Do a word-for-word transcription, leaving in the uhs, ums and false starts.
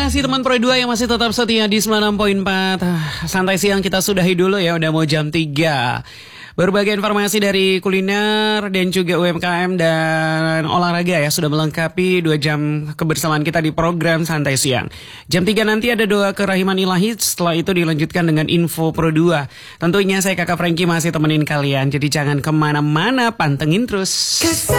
kasih teman Pro dua yang masih tetap setia di sembilan puluh enam koma empat. Santai siang kita sudahi dulu ya, udah mau jam tiga. Berbagai informasi dari kuliner dan juga U M K M dan olahraga ya sudah melengkapi dua jam kebersamaan kita di program Santai Siang. Jam tiga nanti ada doa kerahiman ilahi, setelah itu dilanjutkan dengan info Pro dua. Tentunya saya Kakak Franky masih temenin kalian, jadi jangan kemana-mana, pantengin terus.